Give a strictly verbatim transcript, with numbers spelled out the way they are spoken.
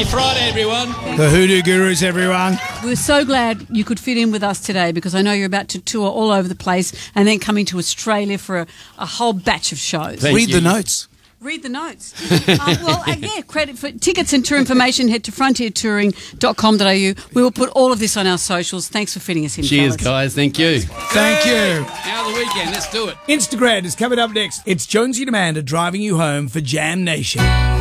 Happy Friday, everyone. The Hoodoo Gurus, everyone. We're so glad you could fit in with us today because I know you're about to tour all over the place and then coming to Australia for a, a whole batch of shows. Thank Read you. the notes. Read the notes. um, well, uh, yeah, credit for tickets and tour information. Head to frontier touring dot com dot a u. We will put all of this on our socials. Thanks for fitting us in, Cheers, fellas. guys. Thank you. Thank you. Now the weekend. Let's do it. Instagram is coming up next. It's Jonesy and Amanda driving you home for Jam Nation.